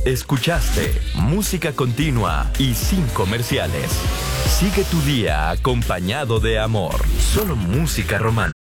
Escuchaste música continua y sin comerciales. Sigue tu día acompañado de amor. Solo música romántica.